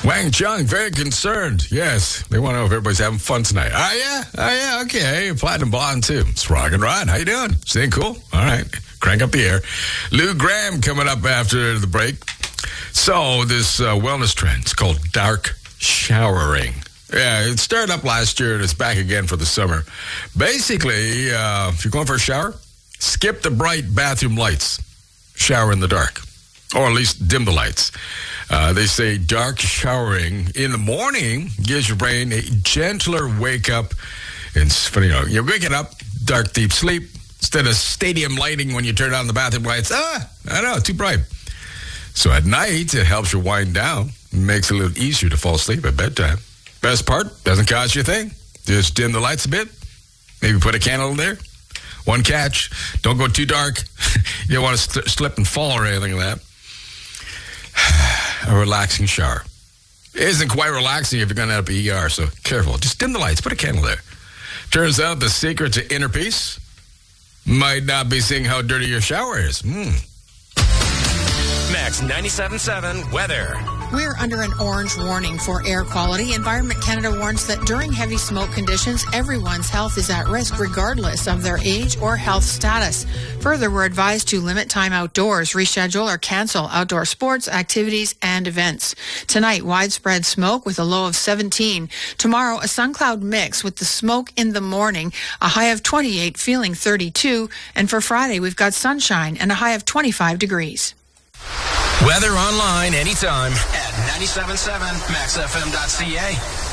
Wang Chung, very concerned. Yes, they want to know if everybody's having fun tonight. Oh, yeah, okay. Platinum Blonde, too. It's Rock and Rod. How you doing? Staying cool? All right. Crank up the air. Lou Graham coming up after the break. So this wellness trend is called dark showering. Yeah, it started up last year and it's back again for the summer. Basically, if you're going for a shower, skip the bright bathroom lights. Shower in the dark. Or at least dim the lights. They say dark showering in the morning gives your brain a gentler wake up. It's funny, you're waking up, dark, deep sleep, instead of stadium lighting when you turn on the bathroom lights. I know, too bright. So at night, it helps you wind down. It makes it a little easier to fall asleep at bedtime. Best part, doesn't cost you a thing. Just dim the lights a bit. Maybe put a candle in there. One catch, don't go too dark. You don't want to slip and fall or anything like that. A relaxing shower. It isn't quite relaxing if you're going to end up at ER, so careful. Just dim the lights, put a candle there. Turns out the secret to inner peace might not be seeing how dirty your shower is. Max 97.7 weather. We're under an orange warning for air quality. Environment Canada warns that during heavy smoke conditions, everyone's health is at risk regardless of their age or health status. Further, we're advised to limit time outdoors, reschedule or cancel outdoor sports, activities, and events. Tonight, widespread smoke with a low of 17. Tomorrow, a sun cloud mix with the smoke in the morning, a high of 28, feeling 32. And for Friday, we've got sunshine and a high of 25 degrees. Weather online anytime at 97.7maxfm.ca.